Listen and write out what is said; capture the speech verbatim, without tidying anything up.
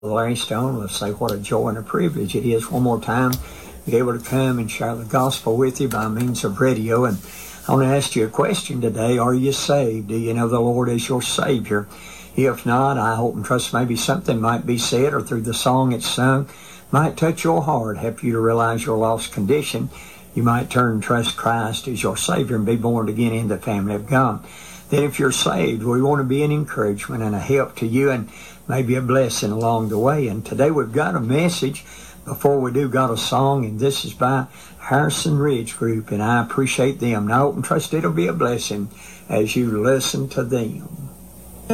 Larry Stone. Let's say what a joy and a privilege it is one more time to be able to come and share the gospel with you by means of radio. And I want to ask you a question today. Are you saved? Do you know the Lord as your Savior? If not, I hope and trust maybe something might be said or through the song it's sung might touch your heart, help you to realize your lost condition. You might turn and trust Christ as your Savior and be born again in the family of God. Then if you're saved, we want to be an encouragement and a help to you and maybe a blessing along the way. And today we've got a message. Before we do, got a song, and this is by Harrison Ridge Group, and I appreciate them. And I hope and trust it'll be a blessing as you listen to them.